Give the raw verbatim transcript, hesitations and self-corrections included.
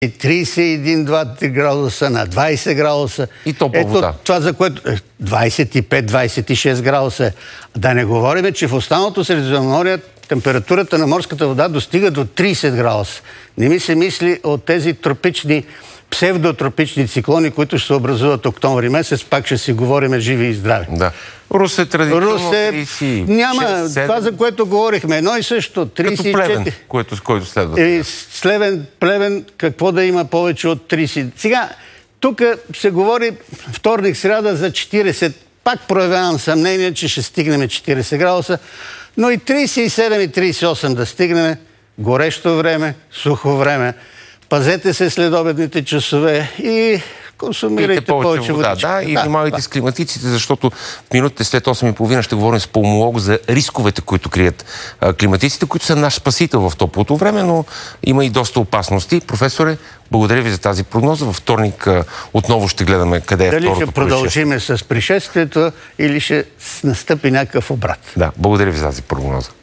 тридесет и един до двадесет градуса, на двадесет градуса. И топла Ето вода. това, за което двадесет и пет до двадесет и шест градуса. Да не говорим, че в останалото Средиземноморие температурата на морската вода достига до тридесет градуса. Не ми се мисли от тези тропични, псевдотропични циклони, които ще се образуват октомври месец, пак ще си говорим живи и здрави. Да. Русе традиционно Русе тридесет и шест, няма седем. това, за което говорихме. Едно и също. тридесет и четири. Като Плевен, който, който следва. И Слевен, Плевен, какво да има повече от тридесет? Сега, тук се говори вторник, сряда за четиридесет. Пак проявявам съмнение, че ще стигнем четиридесет градуса, но и тридесет и седем и тридесет и осем да стигнем. Горещо време, сухо време. Пазете се след обедните часове и консумирайте повече, повече вода. Да, и внимавайте да. с климатиците, защото в минутите след осем и половина ще говорим с пулмолог за рисковете, които крият а, климатиците, които са наш спасител в топлото време, но има и доста опасности. Професоре, благодаря ви за тази прогноза. Във вторник а, отново ще гледаме къде е Дали второто ще продължиме с пришествието или ще настъпи някакъв обрат. Да, благодаря ви за тази прогноза.